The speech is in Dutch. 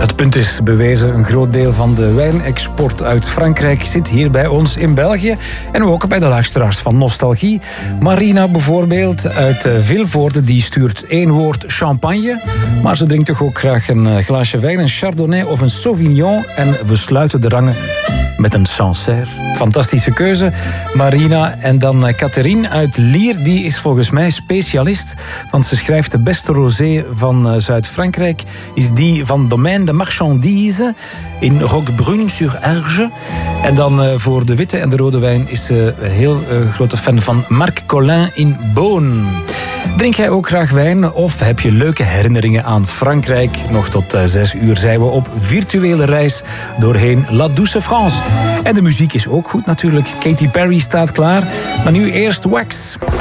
Het punt is bewezen, een groot deel van de wijnexport uit Frankrijk zit hier bij ons in België. En ook bij de luisteraars van Nostalgie. Marina bijvoorbeeld uit Vilvoorde, die stuurt 1 woord champagne. Maar ze drinkt toch ook graag een glaasje wijn, een chardonnay of een sauvignon. En we sluiten de rangen met een Sancerre. Fantastische keuze, Marina. En dan Catherine uit Lier, die is volgens mij specialist. Want ze schrijft de beste rosé van Zuid-Frankrijk is die van Domaine de Marchandise in Roquebrune-sur-Erge. En dan voor de witte en de rode wijn is ze een heel grote fan van Marc Collin in Beaune. Drink jij ook graag wijn of heb je leuke herinneringen aan Frankrijk? Nog tot 6 uur zijn we op virtuele reis doorheen La Douce France. En de muziek is ook goed natuurlijk. Katy Perry staat klaar, maar nu eerst Wax.